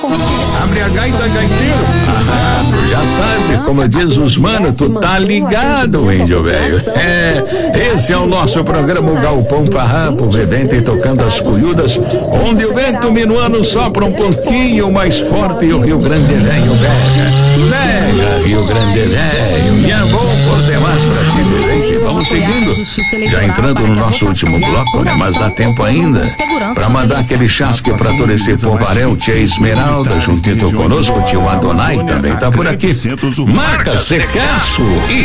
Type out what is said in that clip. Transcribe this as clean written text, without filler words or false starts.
Abre a gaita, gaiteiro. Tu já sabe, como diz os mano, tu tá ligado, índio velho. Esse é o nosso programa, o Galpão Farrapo, vedendo e tocando as cuiudas, onde o vento minuano sopra um pouquinho mais forte e o Rio Grande Velho pega, Rio Grande Velho, e é bom por demais pra ti, gente. Vamos seguindo, já entrando no nosso último bloco, né? Mas dá tempo ainda pra mandar aquele chasque pra todo esse povarel, tia Esmeralda, juntinho conosco, tio Adonai também tá por aqui. Marcas Secasco e